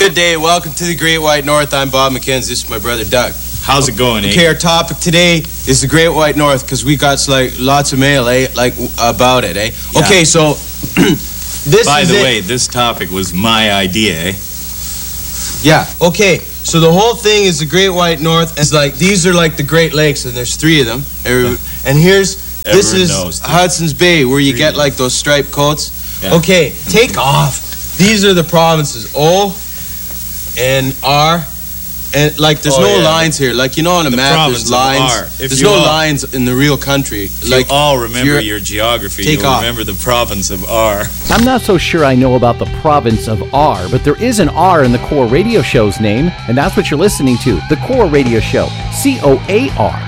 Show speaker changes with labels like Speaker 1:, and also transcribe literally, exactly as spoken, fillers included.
Speaker 1: Good day. Welcome to the Great White North. I'm Bob McKenzie. This is my brother Doug.
Speaker 2: How's it going, eh?
Speaker 1: Okay, our topic today is the Great White North because we got like lots of mail, eh? Like about it, eh?
Speaker 2: Yeah.
Speaker 1: Okay, so this
Speaker 2: By
Speaker 1: is
Speaker 2: the
Speaker 1: it.
Speaker 2: way, this topic was my idea, eh?
Speaker 1: Yeah. Okay. So the whole thing is the Great White North. It's like these are like the Great Lakes, and there's three of them. Every, and here's this
Speaker 2: Everyone
Speaker 1: is
Speaker 2: knows, too.
Speaker 1: Hudson's Bay, where you
Speaker 2: Three
Speaker 1: get
Speaker 2: of
Speaker 1: like those striped coats.
Speaker 2: Yeah.
Speaker 1: Okay, take off. These are the provinces: O and R, and like there's
Speaker 2: Oh,
Speaker 1: no
Speaker 2: yeah.
Speaker 1: lines here. Like you know on a
Speaker 2: The
Speaker 1: map,
Speaker 2: province
Speaker 1: there's
Speaker 2: of
Speaker 1: lines.
Speaker 2: R. If
Speaker 1: There's
Speaker 2: you
Speaker 1: no
Speaker 2: all-
Speaker 1: lines in the real country.
Speaker 2: If
Speaker 1: Like
Speaker 2: you all remember
Speaker 1: you're-
Speaker 2: your geography,
Speaker 1: Take
Speaker 2: you'll
Speaker 1: off.
Speaker 2: remember the province of R.
Speaker 3: I'm not so sure I know about the province of R, but there is an R in the Core Radio Show's name, and that's what you're listening to, the Core Radio Show, C O A R.